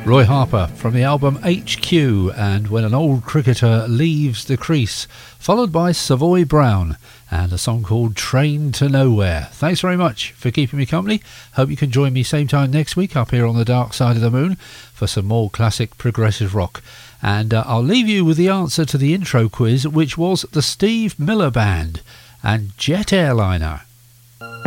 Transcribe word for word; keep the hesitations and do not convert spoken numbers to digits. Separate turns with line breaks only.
Roy Harper from the album H Q and When an Old Cricketer Leaves the Crease, followed by Savoy Brown and a song called Train to Nowhere. Thanks very much for keeping me company. Hope you can join me same time next week up here on the dark side of the moon for some more classic progressive rock. And uh, I'll leave you with the answer to the intro quiz, which was the Steve Miller Band and Jet Airliner.